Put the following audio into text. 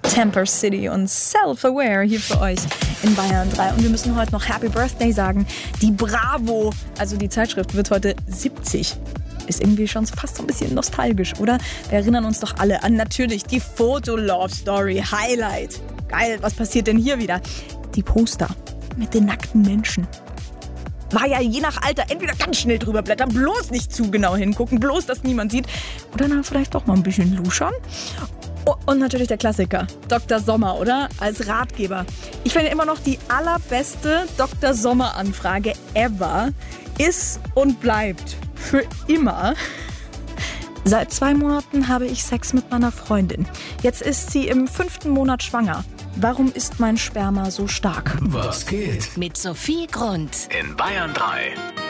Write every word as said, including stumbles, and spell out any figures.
Temper City und Self-Aware hier für euch in Bayern drei. Und wir müssen heute noch Happy Birthday sagen. Die Bravo, also die Zeitschrift, wird heute siebzig. Ist irgendwie schon fast so ein bisschen nostalgisch, oder? Wir erinnern uns doch alle an natürlich die Foto-Love-Story. Highlight. Geil, was passiert denn hier wieder? Die Poster mit den nackten Menschen. War ja je nach Alter entweder ganz schnell drüber blättern, bloß nicht zu genau hingucken, bloß, dass niemand sieht. Oder dann vielleicht doch mal ein bisschen luschern. Oh, und natürlich der Klassiker, Doktor Sommer, oder? Als Ratgeber. Ich finde immer noch die allerbeste Doktor Sommer-Anfrage ever ist und bleibt für immer: Seit zwei Monaten habe ich Sex mit meiner Freundin. Jetzt ist sie im fünften Monat schwanger. Warum ist mein Sperma so stark? Was geht? Mit Sophie Grund In Bayern drei.